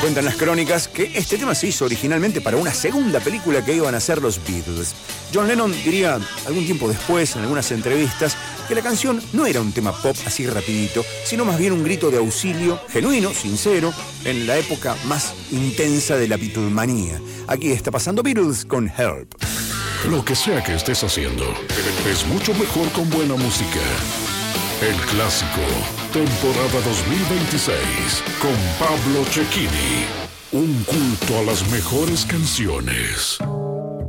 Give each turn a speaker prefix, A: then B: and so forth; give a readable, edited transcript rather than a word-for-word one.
A: Cuentan las crónicas que este tema se hizo originalmente para una segunda película que iban a hacer los Beatles. John Lennon diría algún tiempo después, en algunas entrevistas, que la canción no era un tema pop así rapidito, sino más bien un grito de auxilio, genuino, sincero, en la época más intensa de la Beatlemanía. Aquí está pasando Beatles con Help.
B: Lo que sea que estés haciendo, es mucho mejor con buena música. El Clásico, temporada 2026, con Pablo Cecchini. Un culto a las mejores canciones.